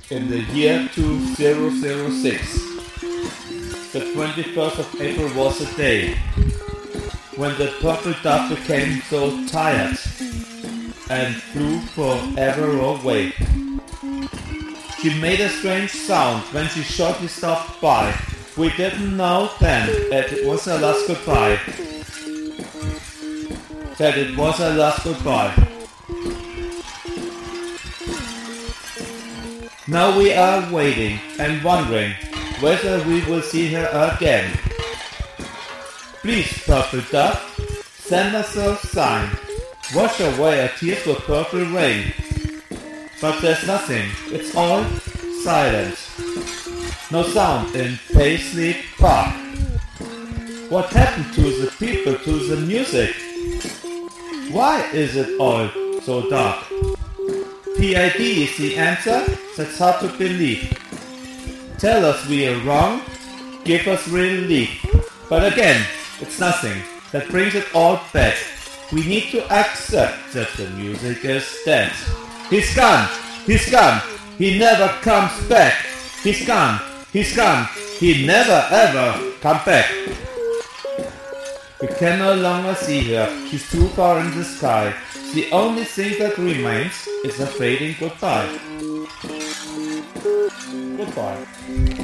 In the year 2006, the 21st of April was a day when the purple dove became so tired and flew forever away. She made a strange sound when she shortly stopped by. We didn't know then that it was her last goodbye. Now we are waiting and wondering whether we will see her again. Please, purple dove, send us a sign. Wash away our tears with purple rain. But there's nothing, it's all silent. No sound in Paisley Park. What happened to the people, to the music? Why is it all so dark? PID is the answer, that's hard to believe. Tell us we are wrong, give us relief. But again, it's nothing that brings it all back. We need to accept that the music is dead. He's gone, he never comes back. He's gone, he never ever come back. We can no longer see her, she's too far in the sky. The only thing that remains is a fading goodbye. Goodbye.